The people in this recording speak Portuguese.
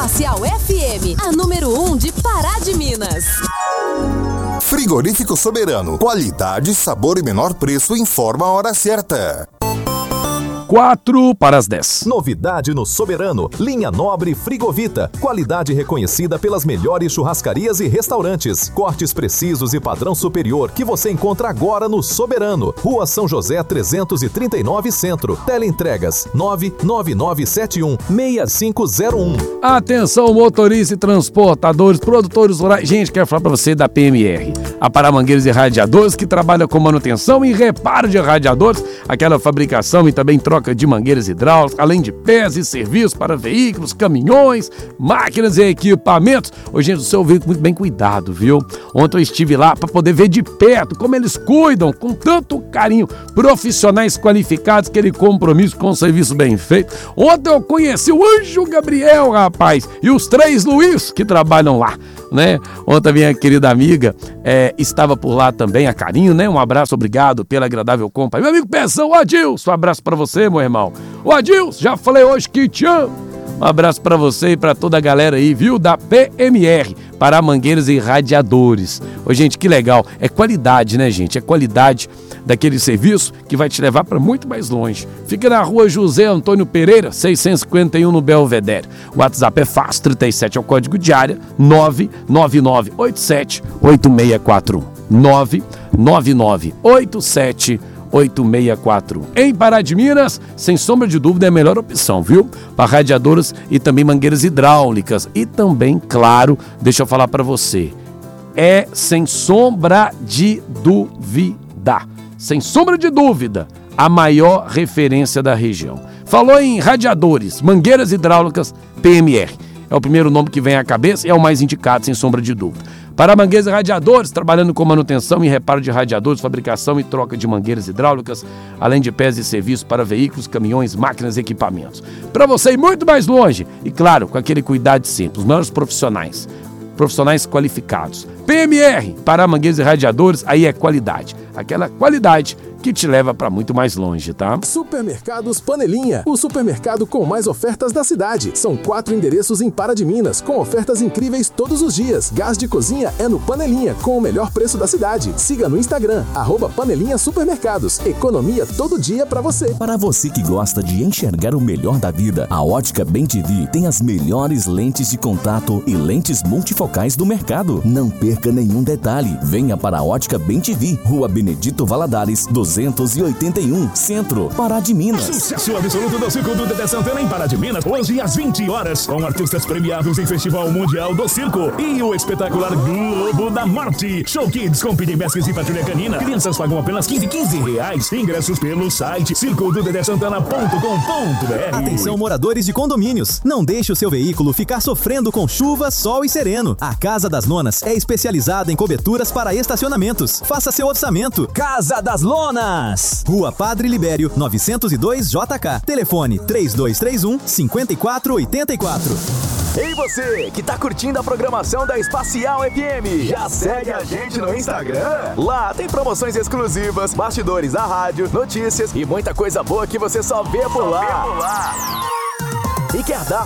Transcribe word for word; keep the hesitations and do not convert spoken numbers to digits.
Espacial F M, a número um de Pará de Minas. Frigorífico Soberano. Qualidade, sabor e menor preço. Informa a hora certa. Quatro para as dez. Novidade no Soberano, linha Nobre Frigovita. Qualidade reconhecida pelas melhores churrascarias e restaurantes. Cortes precisos e padrão superior que você encontra agora no Soberano. Rua São José trezentos e trinta e nove Centro. Teleentregas nove nove nove sete um seis cinco zero um. Atenção, motoristas e transportadores, produtores rurais. Gente, quero falar para você da P M R. A Pará Mangueiras e Radiadores, que trabalha com manutenção e reparo de radiadores, aquela fabricação e também troca de mangueiras hidráulicas, além de pés e serviços para veículos, caminhões, máquinas e equipamentos. Ô, gente, o seu veículo muito bem cuidado, viu? Ontem eu estive lá para poder ver de perto como eles cuidam com tanto carinho, profissionais qualificados, aquele compromisso com o serviço bem feito. Ontem eu conheci o Anjo Gabriel, rapaz, e os três Luiz que trabalham lá, né? Ontem a minha querida amiga é, estava por lá também, a Carinho, né? Um abraço, obrigado pela agradável companhia. Meu amigo Pezão, o Adilson, um abraço pra você, meu irmão. O Adilson, já falei hoje que te amo. Um abraço pra você e pra toda a galera aí, viu? Da P M R, Pará Mangueiras e Radiadores. Ô, gente, que legal. É qualidade, né, gente? É qualidade daquele serviço que vai te levar para muito mais longe. Fica na rua José Antônio Pereira, seiscentos e cinquenta e um, no Belvedere. O WhatsApp é fácil, trinta e sete é o código de área, nove nove nove oito sete oito seis quatro um. nove nove nove oito sete oito seis quatro um. Em Pará de Minas, sem sombra de dúvida, é a melhor opção, viu? Para radiadoras e também mangueiras hidráulicas. E também, claro, deixa eu falar para você, é sem sombra de dúvida. Sem sombra de dúvida, a maior referência da região. Falou em radiadores, mangueiras hidráulicas, P M R. É o primeiro nome que vem à cabeça e é o mais indicado, sem sombra de dúvida. Para mangueiras e radiadores, trabalhando com manutenção e reparo de radiadores, fabricação e troca de mangueiras hidráulicas, além de pés e serviços para veículos, caminhões, máquinas e equipamentos. Para você ir muito mais longe, e claro, com aquele cuidado sempre, os melhores profissionais, profissionais qualificados. P M R, Pará Mangueiras e Radiadores, aí é qualidade. Aquela qualidade que te leva para muito mais longe, tá? Supermercados Panelinha, o supermercado com mais ofertas da cidade. São quatro endereços em Pará de Minas, com ofertas incríveis todos os dias. Gás de cozinha é no Panelinha, com o melhor preço da cidade. Siga no Instagram, arroba Panelinha Supermercados. Economia todo dia para você. Para você que gosta de enxergar o melhor da vida, a Ótica Bem T V tem as melhores lentes de contato e lentes multifocais do mercado. Não perca nenhum detalhe. Venha para a Ótica Bem T V, Rua Benedito Valadares, duzentos e oitenta e um, Centro, Pará de Minas. Sucesso absoluto do Circo do Dedé Santana em Pará de Minas, hoje às vinte horas, com artistas premiados em Festival Mundial do Circo e o espetacular Globo da Morte. Show Kids com Pidi Mesques e Patrulha Canina. Crianças pagam apenas quinze, quinze reais. Ingressos pelo site circo do dedé santana ponto com ponto b r. Atenção, moradores de condomínios. Não deixe o seu veículo ficar sofrendo com chuva, sol e sereno. A Casa das Lonas é especializada em coberturas para estacionamentos. Faça seu orçamento. Casa das Lonas. Rua Padre Libério, novecentos e dois J K. Telefone três dois três um, cinco quatro oito quatro. Ei, você que tá curtindo a programação da Espacial F M, já segue a gente no Instagram? Lá tem promoções exclusivas, bastidores da rádio, notícias e muita coisa boa que você só vê por lá. E quer dar